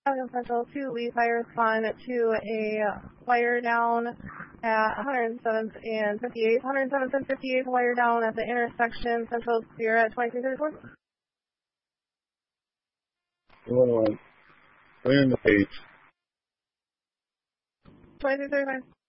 Central to Lee Fire Respond to a wire down at 107th and 58th. 107th and 58th wire down at the intersection. Central Sierra at 2334. 211. Clearing the page. 2335.